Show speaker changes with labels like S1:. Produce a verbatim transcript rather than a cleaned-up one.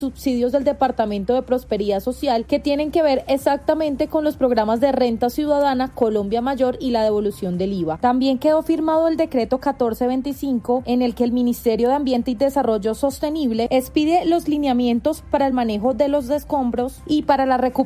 S1: subsidios del Departamento de Prosperidad Social que tienen que ver exactamente con los programas de Renta Ciudadana, Colombia Mayor y la devolución del I V A. También quedó firmado el decreto catorce veinticinco en el que el Ministerio de Ambiente y Desarrollo Sostenible expide los lineamientos para el manejo de los escombros y para la recuperación